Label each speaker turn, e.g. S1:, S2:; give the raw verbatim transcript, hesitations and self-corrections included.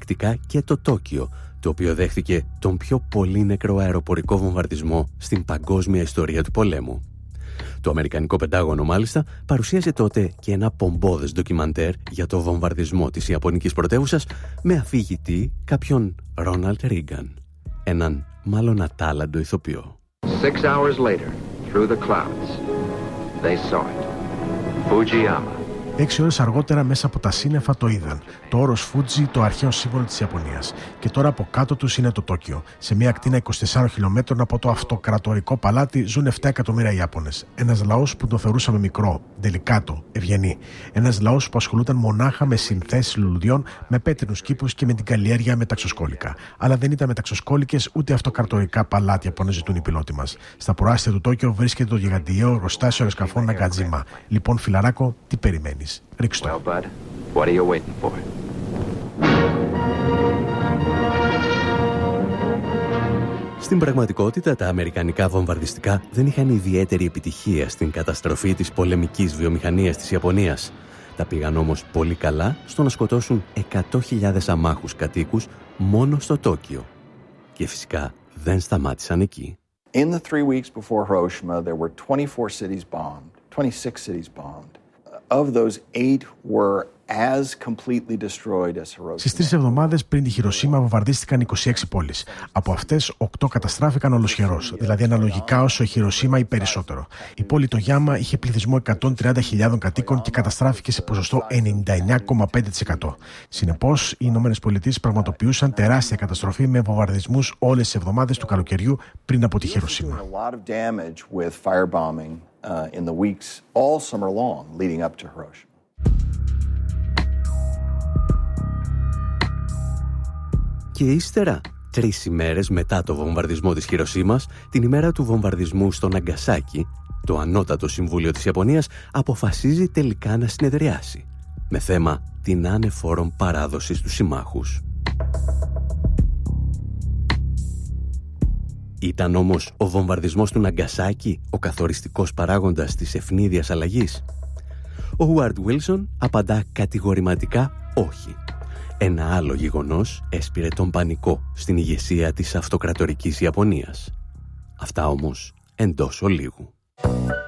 S1: κυριολεκτικά και το Τόκιο, το οποίο δέχθηκε τον πιο πολύ νεκρό αεροπορικό βομβαρδισμό στην παγκόσμια ιστορία του πολέμου. Το Αμερικανικό Πεντάγωνο, μάλιστα, παρουσίασε τότε και ένα πομπόδες ντοκιμαντέρ για το βομβαρδισμό της Ιαπωνικής πρωτεύουσας με αφηγητή κάποιον Ρόναλντ Ρίγκαν, έναν μάλλον ατάλλαντο ηθοποιό.
S2: Six hours later, through the clouds, they saw it. Fujiyama.
S3: Έξι ώρες αργότερα μέσα από τα σύννεφα το είδαν. Το όρος Φούτζι, το αρχαίο σύμβολο της Ιαπωνίας. Και τώρα από κάτω τους είναι το Τόκιο. Σε μια ακτίνα είκοσι τεσσάρων χιλιομέτρων από το αυτοκρατορικό παλάτι ζουν επτά εκατομμύρια Ιάπωνες. Ένας λαός που τον θεωρούσαμε μικρό, ντελικάτο, ευγενή. Ένας λαός που ασχολούταν μονάχα με συνθέσεις λουλουδιών, με πέτρινους κήπους και με την καλλιέργεια μεταξοσκόλικα. Αλλά δεν ήταν μεταξοσκόλικες ούτε αυτοκρατορικά παλάτια που αναζητούν οι πιλότοι μας. Στα προάστια του Τόκιο βρίσκεται το γιγαντιαίο εργοστάσιο αεροσκαφών Ναγκατζίμα. Λοιπόν, φιλαράκο, τι περιμένεις? Ρίξτε το.
S2: Well, bud, what are you waiting for?
S1: Στην πραγματικότητα, τα αμερικανικά βομβαρδιστικά δεν είχαν ιδιαίτερη επιτυχία στην καταστροφή της πολεμικής βιομηχανίας της Ιαπωνίας. Τα πήγαν όμως πολύ καλά στο να σκοτώσουν εκατό χιλιάδες αμάχους κατοίκους μόνο στο Τόκιο. Και φυσικά δεν σταμάτησαν εκεί.
S4: In the three weeks before Hiroshima, there were twenty-four cities bombed, twenty-six cities bombed. Of those, eight were as completely destroyed as Hiroshima.
S3: Στις τρεις εβδομάδες πριν τη Χιροσίμα βομβαρδίστηκαν είκοσι έξι πόλεις. Από αυτές, οκτώ καταστράφηκαν ολοσχερός, δηλαδή αναλογικά όσο η Χιροσίμα ή περισσότερο. Η πόλη το Γιάμα είχε πληθυσμό εκατόν τριάντα χιλιάδων κατοίκων και καταστράφηκε σε ποσοστό ενενήντα εννέα κόμμα πέντε τοις εκατό. Συνεπώς, οι Ηνωμένες Πολιτείες πραγματοποιούσαν τεράστια καταστροφή με βομβαρδισμούς όλες τις εβδομάδες του καλοκαιριού πριν από τη Χιροσίμα.
S4: Uh, in the weeks all summer long leading up to Hiroshima.
S1: Και ύστερα, τρεις ημέρες μετά το βομβαρδισμό της Χιροσίμας, την ημέρα του βομβαρδισμού στο Ναγκασάκι, το Ανώτατο Συμβούλιο της Ιαπωνίας αποφασίζει τελικά να συνεδριάσει, με θέμα την ανεφόρον παράδοση στους συμμάχους. Ήταν όμως ο βομβαρδισμός του Ναγκασάκι ο καθοριστικός παράγοντας της ευνίδιας αλλαγής? Ο Χουάρντ Βίλσον απαντά κατηγορηματικά όχι. Ένα άλλο γεγονός έσπηρε τον πανικό στην ηγεσία της αυτοκρατορικής Ιαπωνίας. Αυτά όμως εντός ολίγου.